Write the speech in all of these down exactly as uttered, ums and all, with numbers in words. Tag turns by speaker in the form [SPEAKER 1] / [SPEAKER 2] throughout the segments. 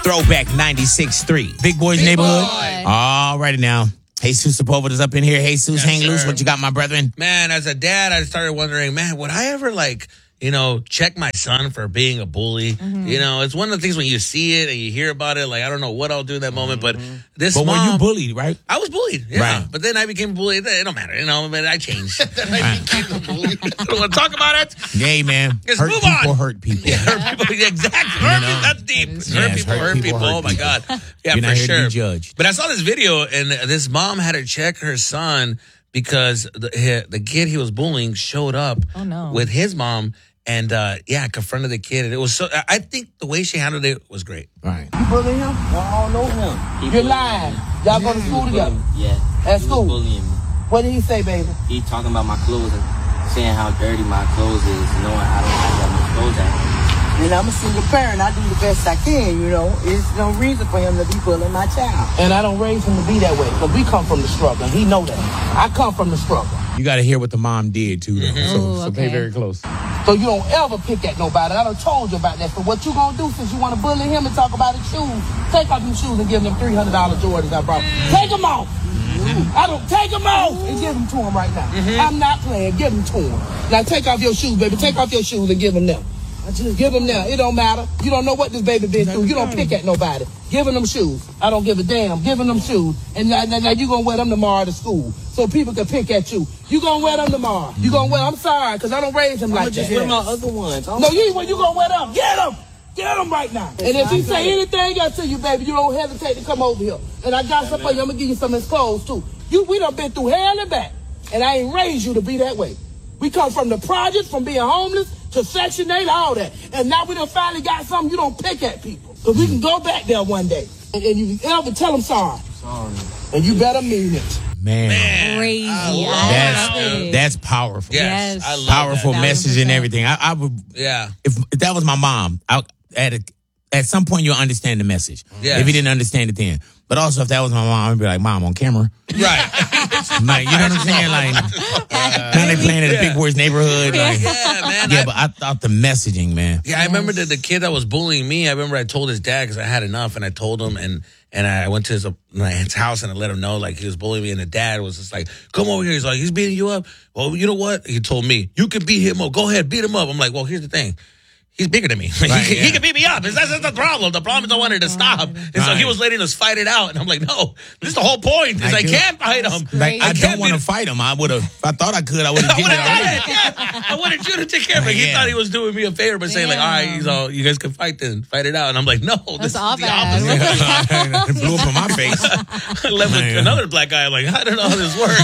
[SPEAKER 1] Throwback ninety-six three. Big Boys
[SPEAKER 2] Big
[SPEAKER 1] Neighborhood.
[SPEAKER 2] Boy.
[SPEAKER 1] All righty now. Jesus Sepulveda's up in here. Jesus,
[SPEAKER 3] Yes,
[SPEAKER 1] hang loose.
[SPEAKER 3] sir.
[SPEAKER 1] What you got, my brethren?
[SPEAKER 3] Man, as a dad, I started wondering, man, would I ever like, you know, check my son for being a bully?
[SPEAKER 2] Mm-hmm.
[SPEAKER 3] You know, it's one of the things when you see it and you hear about it, like, I don't know what I'll do in that moment, but this
[SPEAKER 1] But
[SPEAKER 3] mom,
[SPEAKER 1] were you bullied, right?
[SPEAKER 3] I was bullied, yeah.
[SPEAKER 1] Right.
[SPEAKER 3] But then I became bullied. It don't matter, you know, but I changed. I became bullied. I don't want to talk about it.
[SPEAKER 1] Yay, man.
[SPEAKER 3] Let's
[SPEAKER 1] hurt
[SPEAKER 3] move
[SPEAKER 1] people
[SPEAKER 3] on.
[SPEAKER 1] hurt people.
[SPEAKER 3] Yeah, hurt people, exactly. Hurt people, that's deep.
[SPEAKER 1] is
[SPEAKER 3] Hurt
[SPEAKER 1] true.
[SPEAKER 3] people,
[SPEAKER 1] Yes,
[SPEAKER 3] hurt people.
[SPEAKER 1] hurt
[SPEAKER 3] Oh, my
[SPEAKER 1] people.
[SPEAKER 3] God. Yeah,
[SPEAKER 1] You're not
[SPEAKER 3] for
[SPEAKER 1] here to
[SPEAKER 3] sure.
[SPEAKER 1] be judged.
[SPEAKER 3] But I saw this video, and this mom had to check her son because the, he- the kid he was bullying showed up
[SPEAKER 2] Oh, no.
[SPEAKER 3] with his mom and, uh, yeah, confronted the kid. And it was so, I think the way she handled it was great.
[SPEAKER 1] All right.
[SPEAKER 4] You bullying him? I don't know him. You're lying. Y'all go to school together.
[SPEAKER 5] Yeah.
[SPEAKER 4] At
[SPEAKER 5] He
[SPEAKER 4] school?
[SPEAKER 5] was bullying me.
[SPEAKER 4] What did he say, baby?
[SPEAKER 5] He talking about my clothes and saying how dirty my clothes is, knowing I don't have that much clothes at.
[SPEAKER 4] And I'm a single parent. I do the best I can, you know. There's no reason for him to be bullying my child. And I don't raise him to be that way, because we come from the struggle, and he know that. I come from the struggle.
[SPEAKER 1] You got to hear what the mom did, too, though.
[SPEAKER 3] Mm-hmm.
[SPEAKER 1] So,
[SPEAKER 2] Ooh,
[SPEAKER 1] so pay
[SPEAKER 2] okay.
[SPEAKER 1] very close.
[SPEAKER 4] So you don't ever pick at nobody. I done told you about that. So what you gonna do since you want to bully him and talk about his shoes? Take off your shoes and give him them three hundred dollars Jordans I brought. Take them off. I don't take them off and give them to him right now. I'm not playing. Give them to him. Now take off your shoes, baby. Take off your shoes and give them them. Give them now. It don't matter. You don't know what this baby been through. You don't pick at nobody. Give him them shoes. I don't give a damn. Give him them shoes. And now, now, now you going to wear them tomorrow to school so people can pick at you. You going to wear them tomorrow. You going to wear I'm sorry, because I don't raise him like
[SPEAKER 5] Just
[SPEAKER 4] that.
[SPEAKER 5] wear my other ones.
[SPEAKER 4] No, you ain't you going to wear them. Get them. Get them right now. And if he say anything else to you, baby, you don't hesitate to come over here. And I got something for you. I'm going to give you some of his clothes, too. You, we done been through hell and back. And I ain't raised you to be that way. We come from the projects, from being homeless to Section eight, all that. And now we done finally got something you don't pick at people. Because we can go back there one day. And, and you ever tell them sorry.
[SPEAKER 5] Sorry.
[SPEAKER 4] And you better mean it.
[SPEAKER 1] Man.
[SPEAKER 2] Crazy.
[SPEAKER 3] I love
[SPEAKER 2] I
[SPEAKER 1] That's,
[SPEAKER 2] love it.
[SPEAKER 1] that's powerful.
[SPEAKER 3] Yes.
[SPEAKER 2] Yes.
[SPEAKER 3] I love
[SPEAKER 1] Powerful
[SPEAKER 3] that.
[SPEAKER 1] message and
[SPEAKER 2] one hundred percent.
[SPEAKER 1] everything. I, I would,
[SPEAKER 3] Yeah.
[SPEAKER 1] if, if that was my mom, I, at a, at some point you'll understand the message.
[SPEAKER 3] Yes.
[SPEAKER 1] If you didn't understand it then. But also if that was my mom, I'd be like, Mom, on camera.
[SPEAKER 3] Right.
[SPEAKER 1] Like, you know what I'm saying? Like, now they playing in the Big Boys Neighborhood. Like,
[SPEAKER 3] Yeah, man.
[SPEAKER 1] yeah,
[SPEAKER 3] I-
[SPEAKER 1] but I thought the messaging, man.
[SPEAKER 3] Yeah, I remember the, the kid that was bullying me. I remember I told his dad because I had enough, and I told him, and and I went to his, my aunt's house and I let him know like he was bullying me, and the dad was just like, "Come over here." He's like, "He's beating you up." Well, you know what? He told me, "You can beat him up. Go ahead, beat him up." I'm like, "Well, here's the thing." He's bigger than me. Like,
[SPEAKER 1] Right,
[SPEAKER 3] he,
[SPEAKER 1] yeah.
[SPEAKER 3] he can beat me up. That's, that's the problem. The problem is I wanted to stop. And so he
[SPEAKER 1] Right.
[SPEAKER 3] was letting us fight it out. And I'm like, no, this is the whole point. Is
[SPEAKER 1] I
[SPEAKER 3] I,
[SPEAKER 1] do.
[SPEAKER 3] can't fight him.
[SPEAKER 1] Like, I,
[SPEAKER 3] I
[SPEAKER 1] don't
[SPEAKER 3] can't
[SPEAKER 1] want to
[SPEAKER 3] beat him.
[SPEAKER 1] fight him. I would have, if I thought I could, I would have
[SPEAKER 3] I
[SPEAKER 1] did
[SPEAKER 3] would
[SPEAKER 1] it
[SPEAKER 3] have
[SPEAKER 1] already.
[SPEAKER 3] done it. Yeah. I wanted you to take care of it. He
[SPEAKER 1] Yeah.
[SPEAKER 3] thought he was doing me a favor by saying, like, all right, he's all, you guys can fight then. Fight it out. And I'm like, no, this is
[SPEAKER 2] all
[SPEAKER 3] the
[SPEAKER 2] bad.
[SPEAKER 3] opposite.
[SPEAKER 1] It blew up in my face.
[SPEAKER 3] I left with
[SPEAKER 1] Man.
[SPEAKER 3] another black guy. I'm like, I don't know how this works.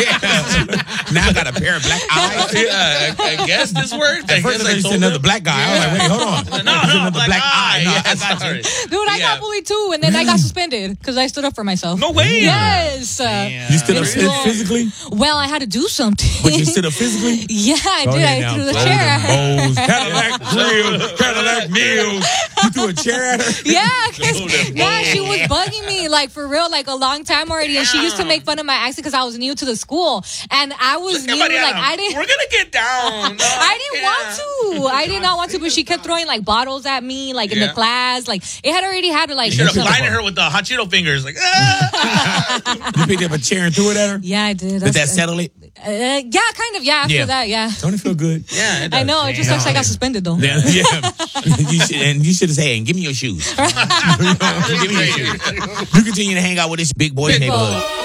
[SPEAKER 1] Now I got a pair of black eyes.
[SPEAKER 3] yeah, I, I guess this worked. I
[SPEAKER 1] At first
[SPEAKER 3] guess
[SPEAKER 1] I
[SPEAKER 3] I
[SPEAKER 1] used to
[SPEAKER 3] told
[SPEAKER 1] another
[SPEAKER 3] him.
[SPEAKER 1] black guy. I was like, wait, hold on.
[SPEAKER 3] No,
[SPEAKER 1] There's
[SPEAKER 3] no,
[SPEAKER 1] another
[SPEAKER 3] black,
[SPEAKER 1] black
[SPEAKER 3] eye.
[SPEAKER 1] eye. No,
[SPEAKER 3] Yeah,
[SPEAKER 1] I got
[SPEAKER 3] sorry.
[SPEAKER 1] you.
[SPEAKER 2] Dude, I
[SPEAKER 3] Yeah.
[SPEAKER 2] got bullied too, and then I got suspended because I stood up for myself.
[SPEAKER 3] No way.
[SPEAKER 2] Yes. Uh,
[SPEAKER 1] You stood up
[SPEAKER 2] In school.
[SPEAKER 1] physically?
[SPEAKER 2] well, I had to do something.
[SPEAKER 1] But you stood up physically?
[SPEAKER 2] yeah, I
[SPEAKER 1] Go
[SPEAKER 2] did.
[SPEAKER 1] ahead
[SPEAKER 2] I
[SPEAKER 1] now.
[SPEAKER 2] threw the
[SPEAKER 1] Golden
[SPEAKER 2] chair.
[SPEAKER 1] Bowls, Cadillac Grills, Cadillac Meals. You threw a chair at her?
[SPEAKER 2] Yeah, 'cause- yeah, she was bugging me like for real, like a long time already, and she used to make fun of my accent because I was new to the school, and I was new.
[SPEAKER 3] Mariana,
[SPEAKER 2] Like I didn't.
[SPEAKER 3] We're gonna get down. No,
[SPEAKER 2] I didn't
[SPEAKER 3] yeah.
[SPEAKER 2] want to. I did not want to, but she kept throwing like bottles at me, like in
[SPEAKER 3] Yeah.
[SPEAKER 2] the class. Like it had already had like.
[SPEAKER 3] Should have
[SPEAKER 2] some-
[SPEAKER 3] blinded her with the hot Cheeto fingers. Like, ah.
[SPEAKER 1] You picked up a chair and threw it at her?
[SPEAKER 2] Yeah, I did.
[SPEAKER 1] Did
[SPEAKER 2] That's-
[SPEAKER 1] that settle it?
[SPEAKER 2] Uh, yeah, kind of. Yeah, after
[SPEAKER 1] Yeah.
[SPEAKER 2] that, yeah.
[SPEAKER 1] Don't it feel good?
[SPEAKER 3] yeah, it
[SPEAKER 2] I
[SPEAKER 3] does.
[SPEAKER 2] know. It just
[SPEAKER 1] Damn.
[SPEAKER 2] sucks. I got suspended though.
[SPEAKER 1] Yeah. yeah. you should, and you should have said, hey, give me your shoes. Give me your shoes. You continue to hang out with this Big Boys
[SPEAKER 3] Big
[SPEAKER 1] Neighborhood.
[SPEAKER 2] Boy.